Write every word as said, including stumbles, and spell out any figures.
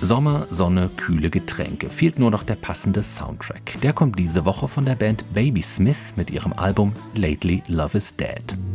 Sommer, Sonne, kühle Getränke. Fehlt nur noch der passende Soundtrack. Der kommt diese Woche von der Band Baby Smith mit ihrem Album Lately Love is Dead.